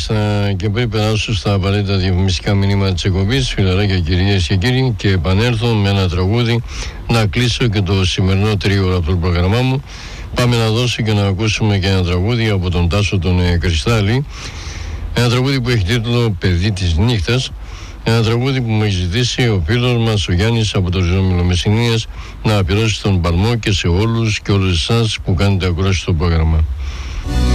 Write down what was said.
και πριν περάσω στα απαραίτητα διαφημιστικά μηνύματα της εκπομπής, φιλαράκια κυρίες και κύριοι, και επανέλθω με ένα τραγούδι να κλείσω και το σημερινό τρίωρο από το πρόγραμμά μου. Πάμε να δώσω και να ακούσουμε και ένα τραγούδι από τον Τάσο τον Κρυστάλλη. Ένα τραγούδι που έχει τίτλο «Παιδί της νύχτας». Ένα τραγούδι που μου έχει ζητήσει ο φίλος μας ο Γιάννης από το Ζώμηλο Μεσσηνίας να αφιερώσει στον παλμό και σε όλους και όλες εσάς που κάνετε ακρόαση στο πρόγραμμα.